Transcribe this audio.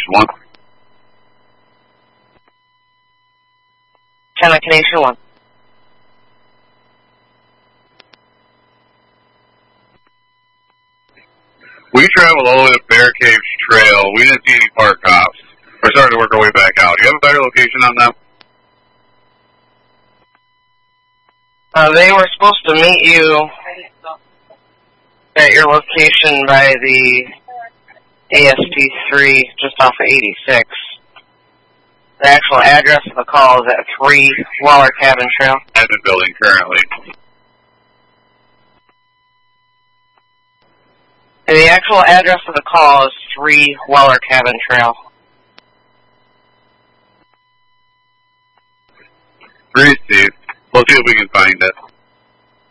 Nation 1. Seneca Nation 1. We traveled all the way to Bear Caves Trail. We didn't see any park cops. We're starting to work our way back out. Do you have a better location on them? They were supposed to meet you at your location by the AST3 just off of 86. The actual address of the call is at 3 Waller Cabin Trail. Admin building currently. And the actual address of the call is 3 Waller Cabin Trail. 3 Steve. We'll see if we can find it.